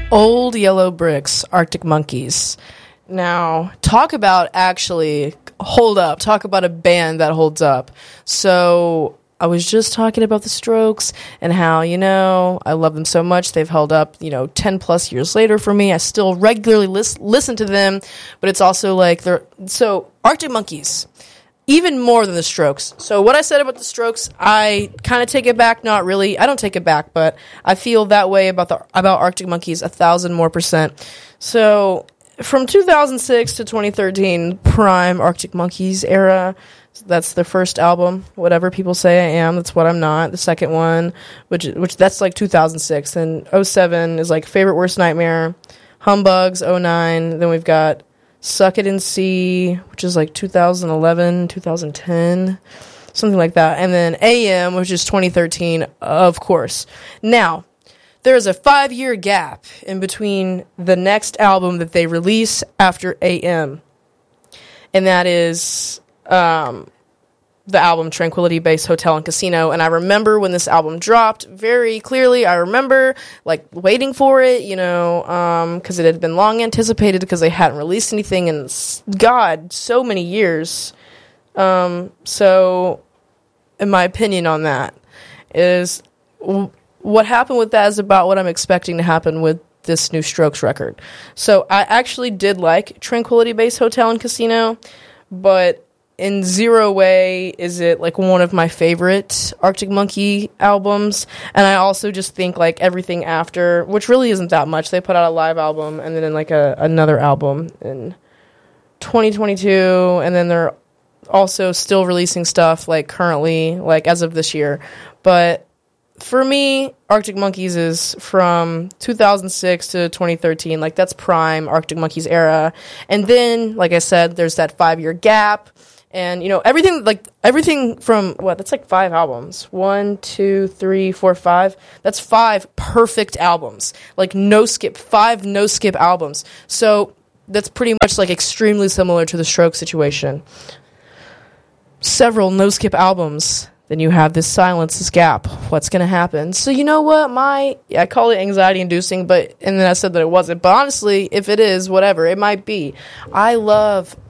Old Yellow Bricks, Arctic Monkeys. Now, talk about actually hold up. Talk about a band that holds up. So, I was just talking about the Strokes and how, I love them so much. They've held up, 10 plus years later for me. I still regularly listen to them, but it's also like so Arctic Monkeys, even more than the Strokes. So what I said about the Strokes, I kind of take it back. Not really. I don't take it back, but I feel that way about Arctic Monkeys 1,000 more percent. So from 2006 to 2013, prime Arctic Monkeys era. That's their first album, whatever people say I am. That's what I'm not. The second one, which that's like 2006. Then 07 is like Favorite Worst Nightmare, Humbugs 09. Then we've got Suck It and See, which is like 2011, 2010, something like that. And then AM, which is 2013, of course. Now, there's a 5-year gap in between the next album that they release after AM. And that is the album Tranquility Base Hotel and Casino. And I remember when this album dropped very clearly. I remember waiting for it, because it had been long anticipated because they hadn't released anything in so many years. So in my opinion on that is what happened with that is about what I'm expecting to happen with this new Strokes record. So I actually did like Tranquility Base Hotel and Casino, but in zero way is it one of my favorite Arctic Monkey albums. And I also just think everything after, which really isn't that much. They put out a live album and then another album in 2022, and then they're also still releasing stuff currently, as of this year. But for me, Arctic Monkeys is from 2006 to 2013. That's prime Arctic Monkeys era. And then, like I said, there's that 5-year gap. And, everything from, that's 5 albums. 1, 2, 3, 4, 5. That's 5 perfect albums. 5 no-skip albums. So that's pretty much, extremely similar to the Strokes situation. Several no-skip albums. Then you have this silence, this gap. What's going to happen? So you know what? I call it anxiety-inducing, and then I said that it wasn't. But honestly, if it is, whatever, it might be. I love